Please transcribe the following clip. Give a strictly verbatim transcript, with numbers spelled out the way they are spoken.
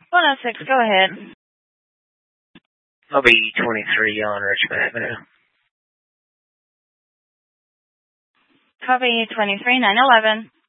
one oh six, go ahead. I'll be twenty-three on Richmond Avenue. Copy twenty-three, nine eleven.